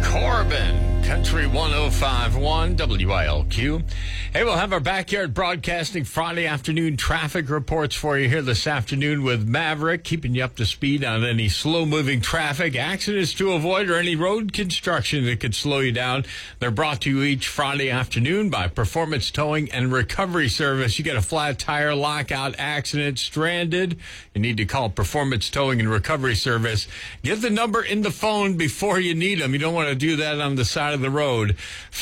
Corbin, Country 105.1 WILQ. Hey, we'll have our Backyard Broadcasting Friday afternoon traffic reports for you here this afternoon with Maverick, keeping you up to speed on any slow-moving traffic, accidents to avoid, or any road construction that could slow you down. They're brought to you each Friday afternoon by Performance Towing and Recovery Service. You get a flat tire, lockout, accident, stranded, you need to call Performance Towing and Recovery Service. Get the number in the phone before you need them. You don't want to do that on the side of the road.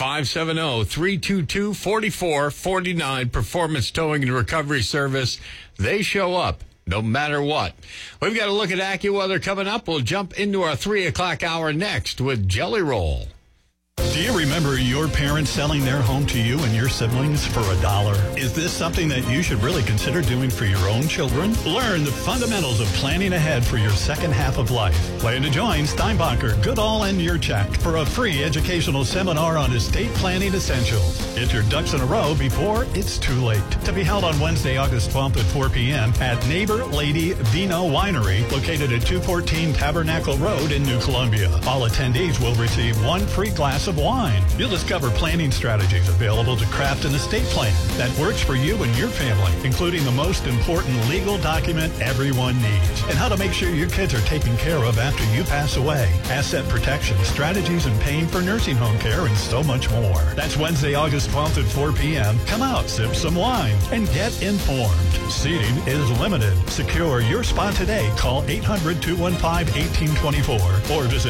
570-322-4449, Performance Towing and Recovery Service. They show up no matter what. We've got a look at AccuWeather coming up. We'll jump into our 3 o'clock hour next with Jelly Roll. Do you remember your parents selling their home to you and your siblings for $1? Is this something that you should really consider doing for your own children? Learn the fundamentals of planning ahead for your second half of life. Plan to join Steinbacher, Goodall, and Yurchak for a free educational seminar on estate planning essentials. Get your ducks in a row before it's too late. To be held on Wednesday, August 12th at 4 p.m. at Neighbor Lady Vino Winery, located at 214 Tabernacle Road in New Columbia. All attendees will receive one free glass of wine. You'll discover planning strategies available to craft an estate plan that works for you and your family, including the most important legal document everyone needs, and how to make sure your kids are taken care of after you pass away, asset protection, strategies in paying for nursing home care, and so much more. That's Wednesday, August 12th at 4 p.m. Come out, sip some wine, and get informed. Seating is limited. Secure your spot today. Call 800-215-1824 or visit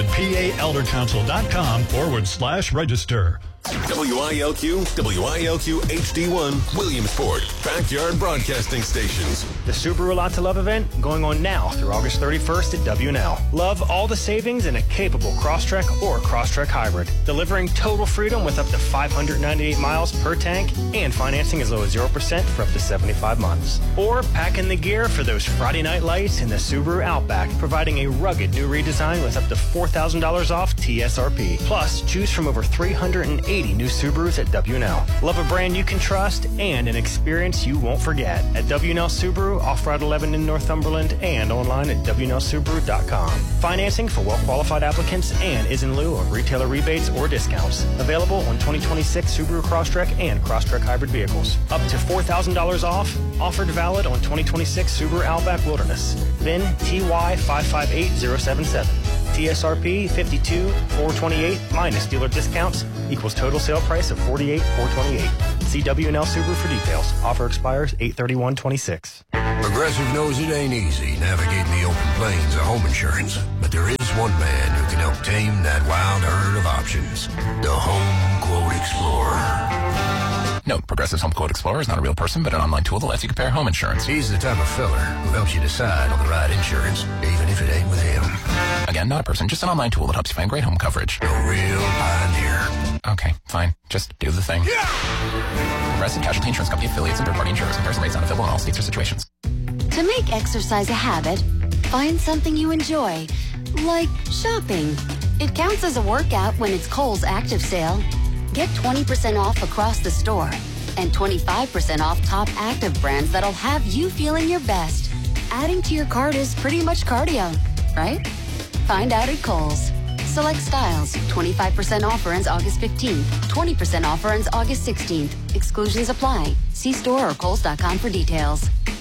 paeldercouncil.com/register. WILQ, WILQ HD1, Williamsport, Backyard Broadcasting Stations. The Subaru Lot to Love event going on now through August 31st at WNL. Love all the savings in a capable Crosstrek or Crosstrek Hybrid, delivering total freedom with up to 598 miles per tank and financing as low as 0% for up to 75 months. Or pack in the gear for those Friday night lights in the Subaru Outback, providing a rugged new redesign with up to $4,000 off TSRP. Plus, choose from over 380 new Subarus at WNL. Love a brand you can trust and an experience you won't forget at WNL Subaru, off-route 11 in Northumberland, and online at WNLSubaru.com. Financing for well-qualified applicants and is in lieu of retailer rebates or discounts. Available on 2026 Subaru Crosstrek and Crosstrek Hybrid vehicles. Up to $4,000 off. Offered valid on 2026 Subaru Outback Wilderness. VIN TY558077. TSRP 52,428 minus dealer discounts equals total sale price of $48,428. See WNL Subaru for details. Offer expires 8/31/26. Progressive knows it ain't easy navigating the open plains of home insurance, but there is one man who can help tame that wild herd of options. The Home Quote Explorer. Note, Progressive's Home Quote Explorer is not a real person, but an online tool that lets you compare home insurance. He's the type of fella who helps you decide on the right insurance, even if it ain't with him. Again, not a person, just an online tool that helps you find great home coverage. A real pioneer. Okay, fine. Just do the thing. Yeah! Progressive Casualty Insurance Company affiliates and third-party insurers. Comparison rates not available in all states or situations. To make exercise a habit, find something you enjoy, like shopping. It counts as a workout when it's Kohl's Active Sale. Get 20% off across the store and 25% off top active brands that'll have you feeling your best. Adding to your cart is pretty much cardio, right? Find out at Kohl's. Select styles. 25% offer ends August 15th. 20% offer ends August 16th. Exclusions apply. See store or Kohls.com for details.